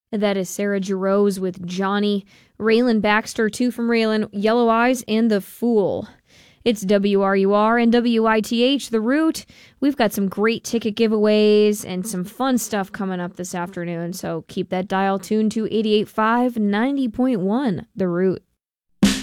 That is Sarah Jarosz with Johnny. Raylan Baxter, too, from Raylan, Yellow Eyes, and The Fool. It's WRUR and WITH, The Root. We've got some great ticket giveaways and some fun stuff coming up this afternoon, so keep that dial tuned to 88.5, 90.1, The Root.